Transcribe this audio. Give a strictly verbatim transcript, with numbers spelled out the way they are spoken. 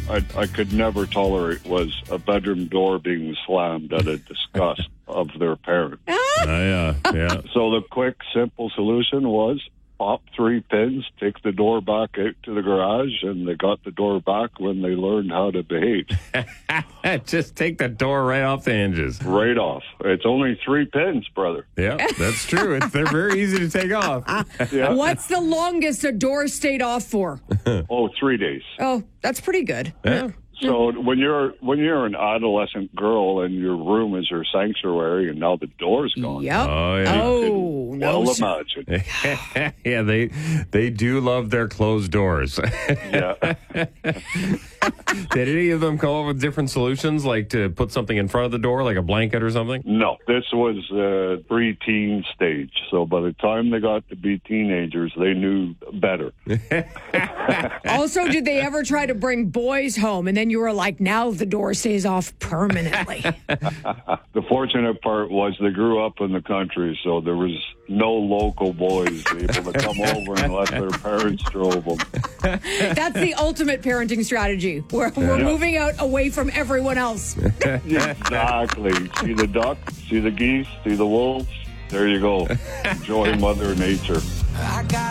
I, I could never tolerate was a bedroom door being slammed at a disgust of their parent. Oh, yeah, yeah. So the quick, simple solution was pop three pins, take the door back out to the garage, and they got the door back when they learned how to behave. Just take the door right off the hinges. Right off. It's only three pins, brother. Yeah, that's true. It's, they're very easy to take off. Yeah. What's the longest a door stayed off for? Oh, three days. Oh, that's pretty good. Yeah. So when you're when you're an adolescent girl and your room is your sanctuary and now the door's gone. Yep. Oh, yeah. Oh, no. Well, sir. imagine. Yeah, they they do love their closed doors. Yeah. Did any of them come up with different solutions, like to put something in front of the door, like a blanket or something? No, this was uh, pre-teen stage. So by the time they got to be teenagers, they knew better. Also, did they ever try to bring boys home and then you were like, now the door stays off permanently? The fortunate part was they grew up in the country, so there was no local boys able to come over unless their parents drove them. That's the ultimate parenting strategy. We're, we're Yeah. moving out away from everyone else. Exactly. See the duck, see the geese, see the wolves. There you go. Enjoy Mother Nature.